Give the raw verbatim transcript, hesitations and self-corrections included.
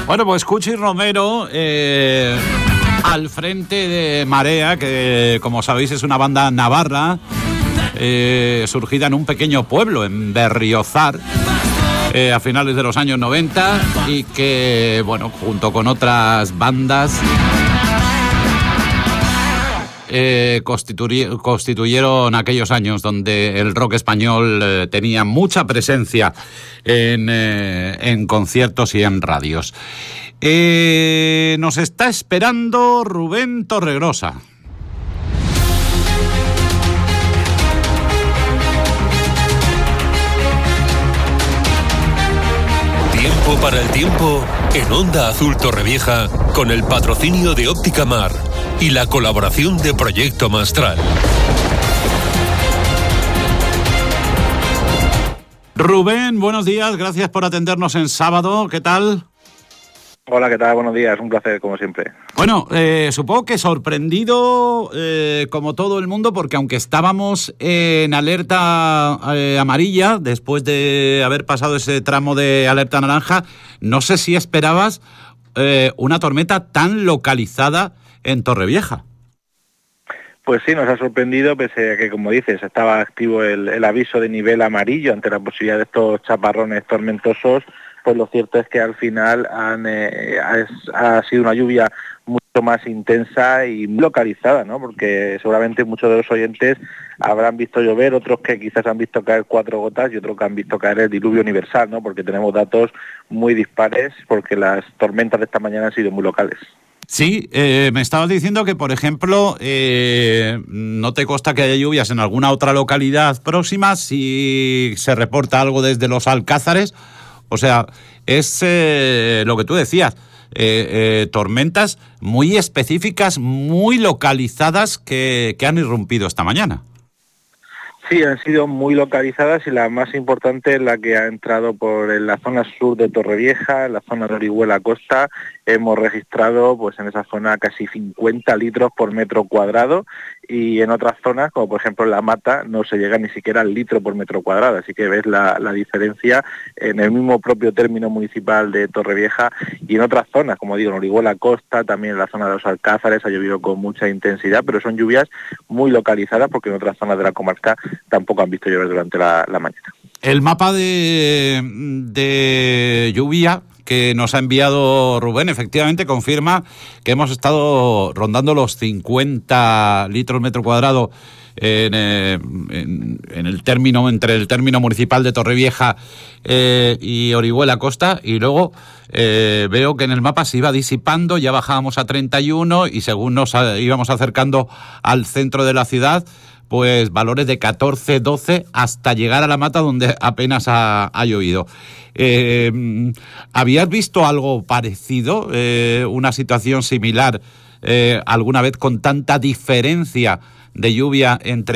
Bueno, pues Cuchi Romero eh, al frente de Marea, que como sabéis es una banda navarra eh, surgida en un pequeño pueblo, en Berriozar, eh, a finales de los años noventa, y que, bueno, junto con otras bandas Eh, constituy- constituyeron aquellos años donde el rock español eh, tenía mucha presencia en, eh, en conciertos y en radios. Eh, nos está esperando Rubén Torregrosa. Tiempo para el tiempo en Onda Azul Torrevieja, con el patrocinio de Óptica Mar y la colaboración de Proyecto Mastral. Rubén, buenos días, gracias por atendernos en sábado, ¿qué tal? Hola, ¿qué tal? Buenos días, un placer como siempre. Bueno, eh, supongo que sorprendido eh, como todo el mundo, porque aunque estábamos en alerta eh, amarilla, después de haber pasado ese tramo de alerta naranja, no sé si esperabas eh, una tormenta tan localizada en Torrevieja. Pues sí, nos ha sorprendido, pese a que, como dices, estaba activo el, el aviso de nivel amarillo ante la posibilidad de estos chaparrones tormentosos. Pues lo cierto es que al final han, eh, ha, ha sido una lluvia mucho más intensa y localizada, ¿no? Porque seguramente muchos de los oyentes habrán visto llover, otros que quizás han visto caer cuatro gotas y otros que han visto caer el diluvio universal, ¿no? Porque tenemos datos muy dispares, porque las tormentas de esta mañana han sido muy locales. Sí, eh, me estabas diciendo que, por ejemplo, eh, no te consta que haya lluvias en alguna otra localidad próxima, si se reporta algo desde los Alcázares. O sea, es eh, lo que tú decías, eh, eh, tormentas muy específicas, muy localizadas que, que han irrumpido esta mañana. Sí, han sido muy localizadas y la más importante es la que ha entrado por en la zona sur de Torrevieja, en la zona de Orihuela Costa. Hemos registrado pues en esa zona casi cincuenta litros por metro cuadrado, y en otras zonas, como por ejemplo en La Mata, no se llega ni siquiera al litro por metro cuadrado. Así que ves la, la diferencia en el mismo propio término municipal de Torrevieja, y en otras zonas, como digo, en Orihuela Costa, también en la zona de los Alcázares ha llovido con mucha intensidad, pero son lluvias muy localizadas porque en otras zonas de la comarca tampoco han visto llover durante la, la mañana. El mapa de, de lluvia que nos ha enviado Rubén efectivamente confirma que hemos estado rondando los cincuenta litros metro cuadrado en, eh, en, en el término, entre el término municipal de Torrevieja eh, y Orihuela Costa, y luego eh, veo que en el mapa se iba disipando, ya bajábamos a treinta y uno, y según nos a, íbamos acercando al centro de la ciudad, pues valores de catorce, doce, hasta llegar a La Mata, donde apenas ha, ha llovido. Eh, ¿Habías visto algo parecido, eh, una situación similar, eh, alguna vez con tanta diferencia de lluvia entre